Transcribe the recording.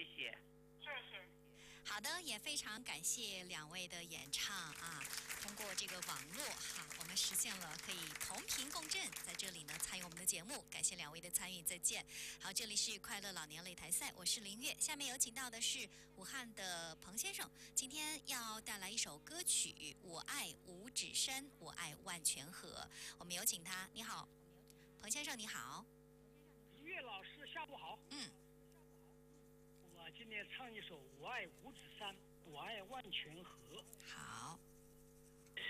谢。 谢谢。 好的，也非常感谢两位的演唱啊！通过这个网络哈，我们实现了可以同频共振，在这里呢参与我们的节目，感谢两位的参与，再见。好，这里是快乐老年擂台赛，我是林月，下面有请到的是武汉的彭先生，今天要带来一首歌曲《我爱五指山，我爱万泉河》，我们有请他。你好，彭先生，你好。 岳老师，下午好。我今天唱一首《我爱五指山，我爱万泉河》。 好。